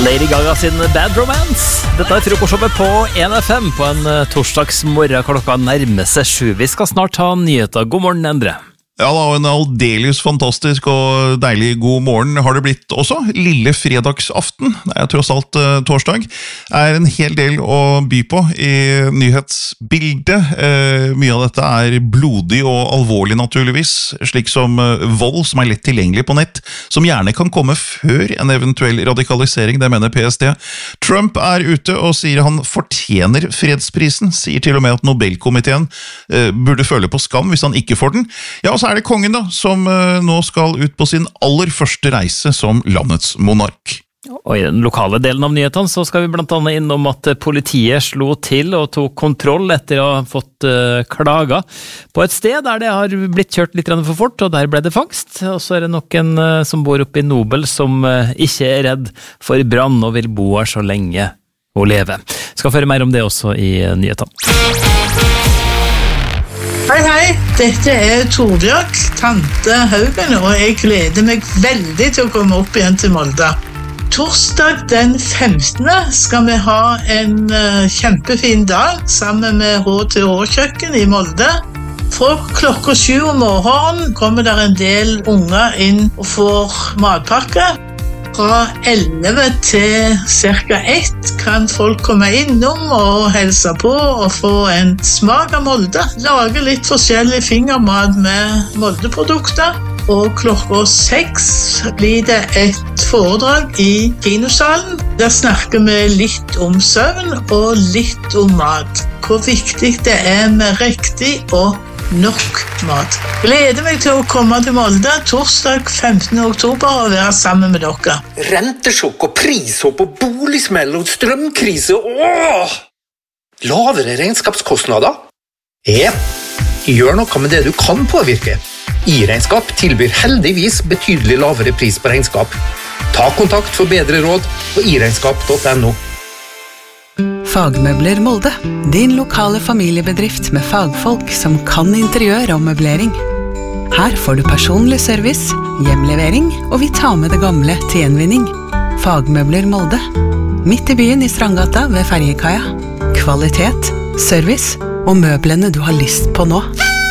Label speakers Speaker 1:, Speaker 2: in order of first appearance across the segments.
Speaker 1: Lady Gaga sin Bad Romance. Dette frokostshowet på 1FM på en torsdagsmorgen. Klokka nærmer seg 7. Vi skal snart ha nyheter. God morgen, Endre.
Speaker 2: Ja da, en aldeles fantastisk og deilig god morgen har det blitt også. Lille fredagsaften, det er tross alt torsdag, er en hel del å by på i nyhetsbildet. Mye av dette er blodig og alvorlig naturligvis, slik som vold som er lett tilgjengelig på nett, som gjerne kan komme før en eventuell radikalisering, det mener PST. Trump er ute og sier han fortjener fredsprisen, sier til og med at Nobelkomiteen burde føle på skam hvis han ikke får den. Ja, så er det kongen da, som nå skal ut på sin aller første reise som landets monark.
Speaker 1: Og i den lokale delen av nyhetene så skal vi blant annet innom at politiet slo til og tok kontroll etter å ha fått klager på et sted der det har blitt kjørt litt for fort, og der ble det fangst. Og så er det noen som bor oppe i Nobel som ikke er redd for brann og vil bo her så lenge og leve. Skal føre mer om det også i nyhetene.
Speaker 3: Hei, hei, dette er Torbjørg, tante Haugen, og jeg gleder meg veldig til å komme opp igjen til Molde. Torsdag den 15. skal vi ha en kjempefin dag sammen med H2H-kjøkken i Molde. Fra klokka 7 om morgenen kommer der en del unger inn og får matpakke. Fra 11 til ca. 1 kan folk komme innom og helse på og få en smak av Molde. Lage litt forskjellig fingermat med Molde-produkter. Og klokka 6 blir det et foredrag i kinosalen. Der snakker vi litt om søvn og litt om mat. Hvor viktig det er med riktig og nok mat. Gleder meg til å komme til Molde torsdag 15. oktober og være sammen med dere.
Speaker 4: Rentesjokk og prishopp og boligsmell og strømkrise. Åh! Lavere regnskapskostnader? Gjør noe med det du kan påvirke. I-regnskap tilbyr heldigvis betydelig lavere pris på regnskap. Ta kontakt for bedre råd på iregnskap.no.
Speaker 5: Fagmøbler Molde, din lokale familiebedrift med fagfolk som kan interiør og møblering. Her får du personlig service, hjemlevering, og vi tar med det gamle til gjenvinning. Fagmøbler Molde, midt i byen i Strandgata ved Ferjekaia. Kvalitet, service og møblene du har lyst på nå.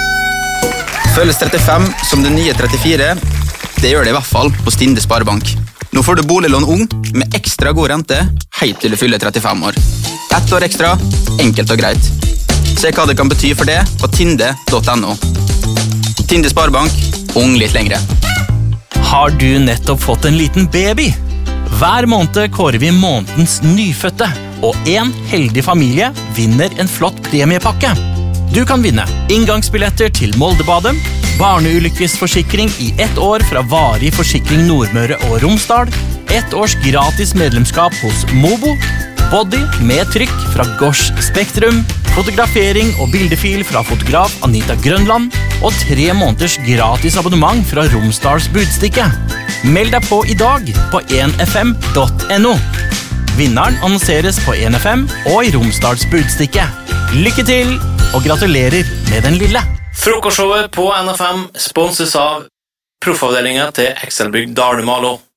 Speaker 6: Føles 35 som det nye 34, det gjør det i hvert fall på Stinde Sparebank. Nå får du boliglån ung med ekstra god rente helt til du fyller 35 år. 1 år ekstra, enkelt og greit. Se hva det kan bety for det på tinde.no. Tinde Sparebank, ung litt lengre.
Speaker 7: Har du nettopp fått en liten baby? Hver måned kårer vi månedens nyfødte, og en heldig familie vinner en flott premiepakke. Du kan vinne inngangsbilletter til Moldebadet, barneulykkesforsikring i 1 år fra Varig Forsikring Nordmøre og Romsdal, 1 års gratis medlemskap hos Mobo, body med trykk fra Gosh Spektrum, fotografering og bildefil fra fotograf Anita Grønland og 3 måneders gratis abonnement fra Romsdals Budstikke. Meld deg på i dag på 1fm.no. Vinneren annonseres på 1FM og i Romsdals Budstikke. Lykke til, og gratulerer med den lille.
Speaker 8: Frokostshowet på NFM sponses av proffavdelingen til Excelbygg Dalmalo.